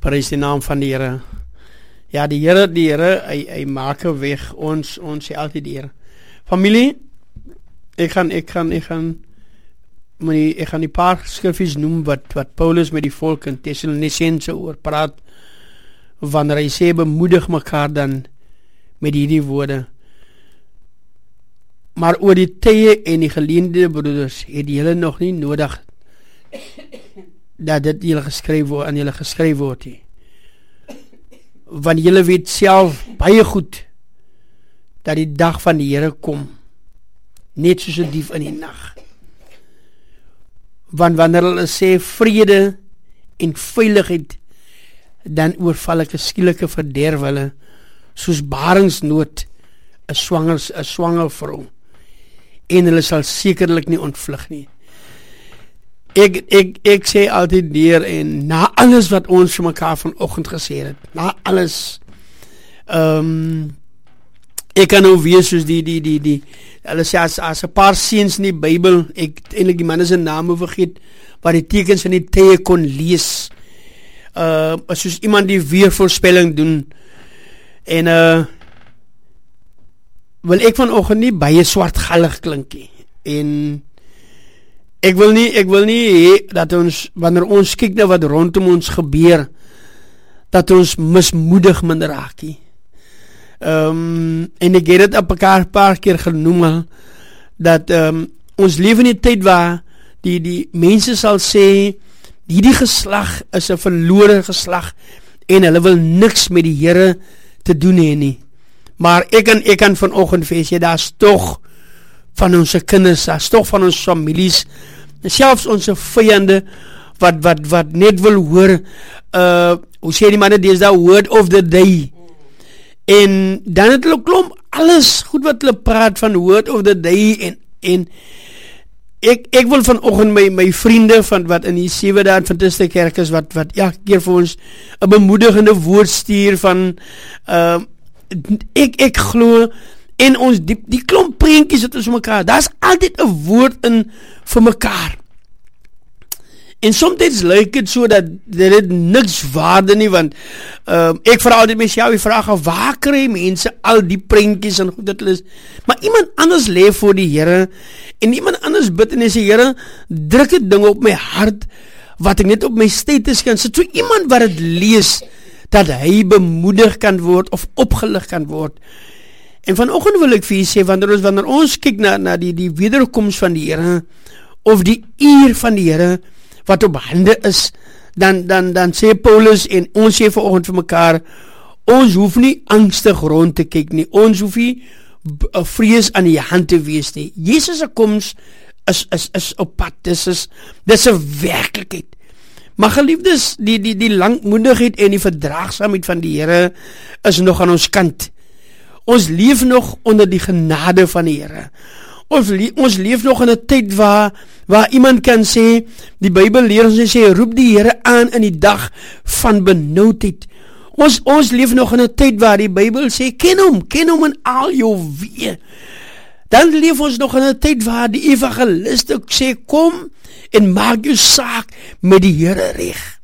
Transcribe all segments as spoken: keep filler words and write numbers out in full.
Prys die naam van die Here. Ja, die Here, die Here, hy, hy maak 'n weg. Ons, ons sê altyd die Here. Familie, ek gaan, ek gaan, ek gaan, die, ek gaan die paar skriffies noem wat, wat Paulus met die volk in Thessalonicense oor praat, wanneer hy sê, bemoedig mekaar dan met hierdie woorde. Maar oor die tye en die geleende broeders, het julle nog nie nodig dat dit julle geskryf word, aan julle geskryf word nie. Want julle weet self baie goed dat die dag van die Here kom, net soos 'n dief in die nag. Want wanneer hulle sê vrede en veiligheid, dan oorval ek 'n skielike verderf hulle, soos baringsnood 'n swanger 'n swanger vrou, en hulle sal sekerlik nie ontvlug nie. Ek, ek, ek sê altyd deur, en na alles wat ons vir mekaar vanoggend gesê het, na alles, um, ek kan nou wees soos die, die, die, die, hulle sê, as, as 'n paar seuns in die Bybel, ek eintlik die manne se name vergeet, waar die tekens in die tye kon lees, uh, soos iemand die weervoorspelling doen, en, uh, wil ek vanoggend nie baie swartgallig klink nie, en, Ek wil nie, ek wil nie hee, dat ons, wanneer ons kyk na wat rondom ons gebeur, dat ons mismoedig minder raak nie. Um, en ek het het op elkaar paar keer genoem, dat um, ons leef in die tyd waar die, die mense sal sê, die, die geslag is 'n verlore geslag, en hulle wil niks met die Here te doen hê nie. Maar ek kan, ek kan vanoggend vir sê, daar is toch van ons kinders, daar is toch van ons families, selfs ons vyande, wat, wat, wat net wil hoor, uh, hoe sê die manne, dis dat word of the day, en dan het hulle klomp, alles goed wat hulle praat van word of the day, en, en ek, ek wil vanoggend my, my vriende, van wat in die sewe dae Adventiste kerk is, wat, wat elke keer vir ons, 'n bemoedigende woord stuur, van, uh, ek, ek glo, en ons, die, die klomp prentjies wat ons mekaar, daar is altyd 'n woord in vir mekaar. En soms lyk het so, dat dit het niks waarde nie, want uh, ek vraag altyd myself die vraag, waar kry mense al die prentjies en goed dat hulle is, maar iemand anders leef voor die Here, en iemand anders bid, en hy sê, Here, druk het ding op my hart, wat ek net op my status kan sit, so iemand wat het lees, dat hy bemoedig kan word, of opgelig kan word. En vanoggend wil ek vir jy sê, wanneer ons, wanneer ons kyk na, na die, die wederkoms van die Here, of die eer van die Here, wat op hande is, dan, dan, dan sê Paulus, en ons sê vanoggend vir mekaar, ons hoef nie angstig rond te kyk nie, ons hoef nie vrees aan die hand te wees nie. Jesus' koms is, is, is op pad, dis is, dis 'n werklikheid. Maar geliefdes, die, die, die langmoedigheid en die verdraagsaamheid van die Here, is nog aan ons kant. Ons leef nog onder die genade van die Here. Ons, le ons leef nog in 'n tyd waar, waar iemand kan sê, die Bybel leer ons en sê, roep die Here aan in die dag van benoudheid. Ons, ons leef nog in 'n tyd waar die Bybel sê, ken hom, ken hom in al jou weë. Dan leef ons nog in 'n tyd waar die evangeliste sê, kom en maak jou saak met die Here reg.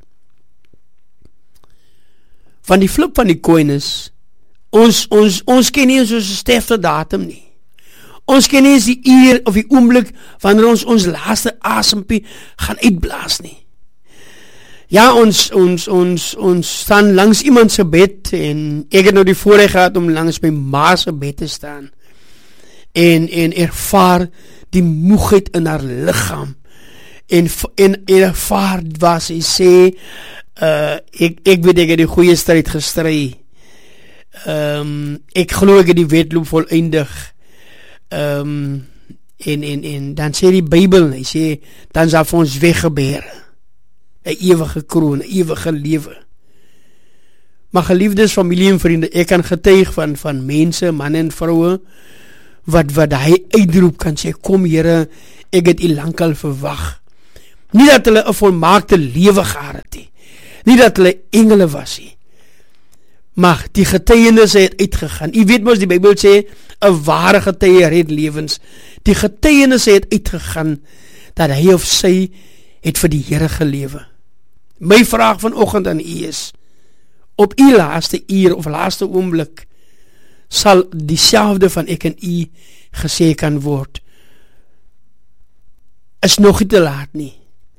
Van die flip van die coin is, Ons, ons, ons ken nie ons sterfte datum nie. Ons ken nie eens die uur of die oomblik wanneer ons ons laaste asempie gaan uitblaas nie. Ja, ons, ons, ons, ons staan langs iemand se bed, en ek het nou die voorreg gehad om langs my ma se bed te staan, en, en ervaar die moegheid in haar liggaam, en, en, en ervaar wat sy sê, uh, ek, ek weet ek het die goeie stryd gestry, Um, ek glo ek het die wedloop voleindig, um, en, en, en dan sê die Bybel, hy sê, dan sal vir ons weggebeer, 'n ewige kroon, 'n ewige lewe. Maar geliefdes, familie en vriende, ek kan getuig van, van mense, manne en vroue, wat, wat hy uitroep kan sê, kom Here, ek het u lankal verwag. Nie dat hulle 'n volmaakte lewe gehad het nie, nie dat hulle engele was nie, maar die getuienisse het uitgegaan. U weet mos, die Bybel sê, 'n ware getuie red lewens. Die getuienisse het uitgegaan, dat hy of sy het vir die Here gelewe. My vraag vanoggend aan u is, op u laaste uur of laaste oomblik sal dieselfde van ek en u gesê kan word. Is nog nie te laat nie.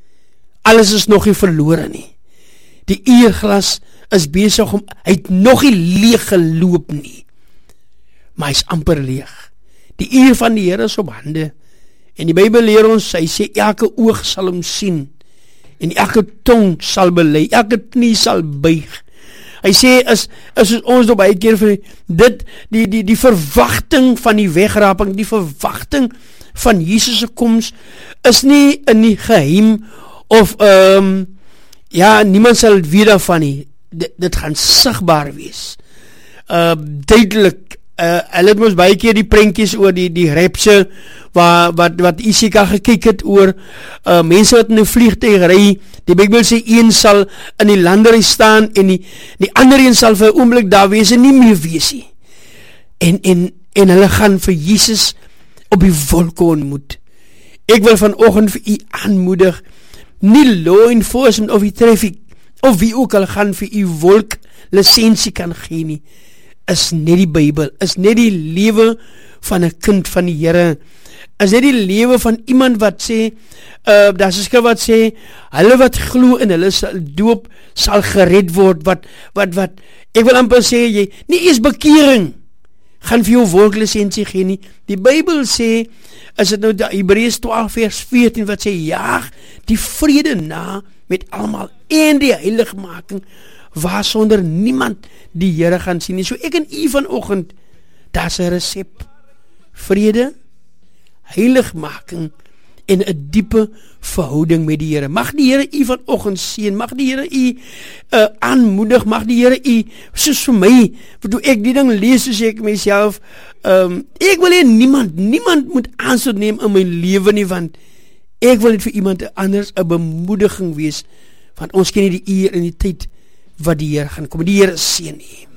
Alles is nog nie verlore nie. Die uurglas is besig om, hy het nog nie leeg geloop nie, maar hy is amper leeg. Die uur van die Here is op hande, en die Bybel leer ons, hy sê, elke oog sal hom sien, en elke tong sal bely, elke knie sal buig. Hy sê, is, is ons nog baie keer vir dit, die, die, die verwagting van die wegraping, die verwagting van Jesus se koms, is nie in die geheim, of, um, ja, niemand sal weet daarvan nie, dit, dit gaan sigbaar wees, uh, duidelik, uh, hulle het ons baie keer die prentjies oor die, die repse, waar, wat, wat Isika gekyk het oor, uh, mense wat in die vliegtuig ry, die Bybel sê, een sal in die landery staan, en die, die ander een sal vir 'n oomblik daar wees, en nie meer wees nie, en, en, en hulle gaan vir Jesus op die wolke ontmoet. Ek wil vanoggend vir u aanmoedig, nie law enforcement of die traffic, of wie ook al gaan vir u wolk lisensie kan gee nie, is net die Bybel, is net die lewe van 'n kind van die Here, is net die lewe van iemand wat sê, uh, daar is 'n skrif wat sê, hulle wat glo in hulle sal doop, sal gered word, wat, wat, wat, ek wil amper sê, jy, nie eens bekering, gaan vir jou wolk lisensie gee nie, die Bybel sê, is het nou die Hebreërs twaalf vers veertien, wat sê, jaag die vrede na, met almal, en die heiligmaking, waar sonder niemand die Here gaan sien nie. So ek en u vanoggend, daar is 'n resep, vrede, heiligmaking, en 'n diepe verhouding met die Here. Mag die Here u vanoggend seën, mag die Here u uh, aanmoedig, mag die Here u, soos vir my, toe ek die ding lees, soos ek myself, um, ek wil hier niemand, niemand moet aanstoot neem in my lewe nie, want ek wil net vir iemand anders 'n bemoediging wees, want ons ken nie die uur en die tyd wat die Here gaan kom. Die Here seën u.